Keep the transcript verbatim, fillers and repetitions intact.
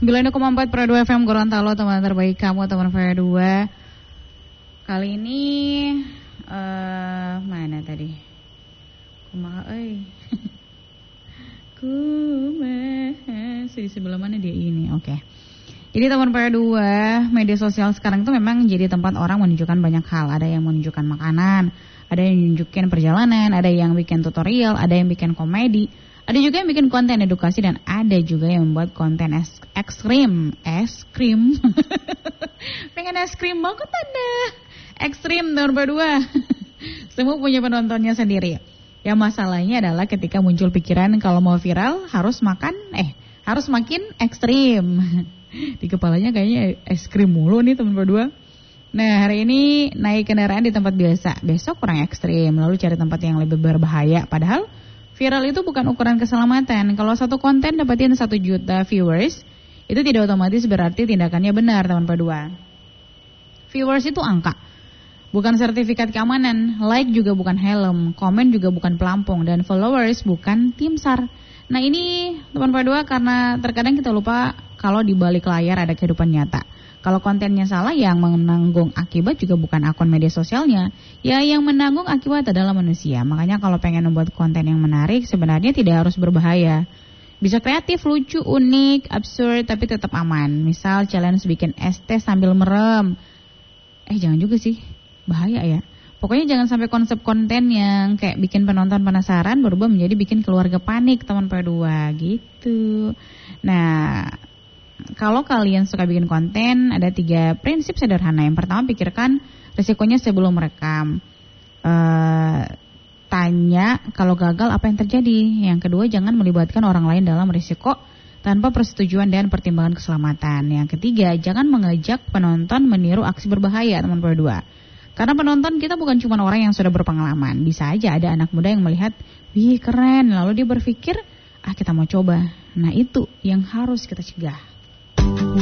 sembilan koma empat per dua F M Gorontalo, teman terbaik kamu, teman V dua. Kali ini uh, mana tadi? Kumaha euy. Kumaha. Di sebelah mana dia ini? Oke. Okay. Jadi teman P dua, media sosial sekarang itu memang jadi tempat orang menunjukkan banyak hal. Ada yang menunjukkan makanan, ada yang menunjukkan perjalanan, ada yang bikin tutorial, ada yang bikin komedi, ada juga yang bikin konten edukasi, dan ada juga yang membuat konten es ekstrim, es krim. Pengen es krim banget Anda. Ekstrim teman P dua. Semua punya penontonnya sendiri. Ya masalahnya adalah ketika muncul pikiran kalau mau viral harus makan eh harus makin ekstrim. Di kepalanya kayaknya es krim mulu nih teman P dua. Nah, hari ini naik kendaraan di tempat biasa, besok kurang ekstrim, lalu cari tempat yang lebih berbahaya. Padahal viral itu bukan ukuran keselamatan. Kalau satu konten dapatin satu juta viewers, itu tidak otomatis berarti tindakannya benar teman P dua. Viewers itu angka, bukan sertifikat keamanan. Like juga bukan helm, komen juga bukan pelampung, dan followers bukan tim SAR. Nah ini teman P dua, karena terkadang kita lupa kalau di balik layar ada kehidupan nyata. Kalau kontennya salah, yang menanggung akibat juga bukan akun media sosialnya. Ya yang menanggung akibat adalah manusia. Makanya kalau pengen membuat konten yang menarik, sebenarnya tidak harus berbahaya. Bisa kreatif, lucu, unik, absurd, tapi tetap aman. Misal challenge bikin es teh sambil merem. Eh jangan juga sih, bahaya ya. Pokoknya jangan sampai konsep konten yang kayak bikin penonton penasaran berubah menjadi bikin keluarga panik teman P dua gitu. Nah, kalau kalian suka bikin konten, ada tiga prinsip sederhana. Yang pertama, pikirkan risikonya sebelum merekam. Uh, tanya kalau gagal apa yang terjadi. Yang kedua, jangan melibatkan orang lain dalam risiko tanpa persetujuan dan pertimbangan keselamatan. Yang ketiga, jangan mengajak penonton meniru aksi berbahaya teman P dua. Karena penonton kita bukan cuma orang yang sudah berpengalaman. Bisa aja ada anak muda yang melihat, wih keren, lalu dia berpikir, ah kita mau coba. Nah itu yang harus kita cegah.